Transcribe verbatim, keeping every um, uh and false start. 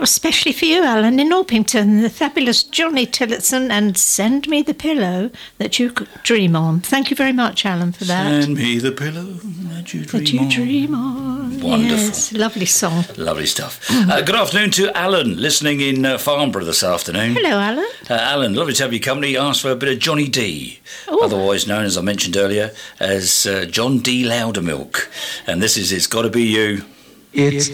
was specially for you, Alan, in Orpington, the fabulous Johnny Tillotson and Send Me the Pillow That You Could Dream On. Thank you very much, Alan, for that. Send me the pillow that you dream That you on. dream on. Wonderful. Yes, lovely song. Lovely stuff. Uh, good afternoon to Alan, listening in uh, Farnborough this afternoon. Hello, Alan. Uh, Alan, lovely to have your company. Asked for a bit of Johnny D, Ooh. otherwise known, as I mentioned earlier, as uh, John D. Loudermilk. And this is It's Gotta Be You. It's